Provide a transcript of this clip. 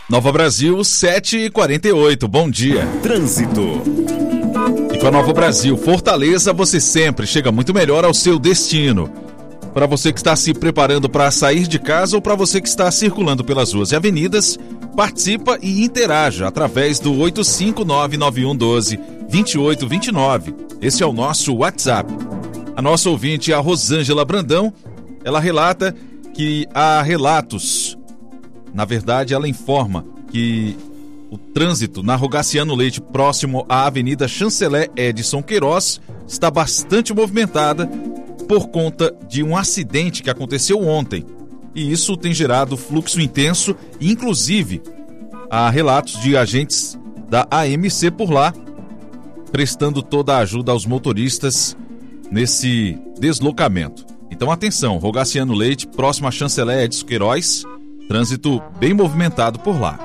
Nova Brasil, 7h48. Bom dia. Trânsito. E com a Nova Brasil Fortaleza, você sempre chega muito melhor ao seu destino. Para você que está se preparando para sair de casa ou para você que está circulando pelas ruas e avenidas, participa e interaja através do 859-9112-2829. Esse é o nosso WhatsApp. A nossa ouvinte, a Rosângela Brandão, ela relata que há relatos. Na verdade, ela informa que o trânsito na Rogaciano Leite, próximo à Avenida Chanceler Edson Queiroz, está bastante movimentada por conta de um acidente que aconteceu ontem. E isso tem gerado fluxo intenso e, inclusive, há relatos de agentes da AMC por lá, prestando toda a ajuda aos motoristas nesse deslocamento. Então, atenção, Rogaciano Leite, próximo à Chanceler Edson Queiroz, trânsito bem movimentado por lá.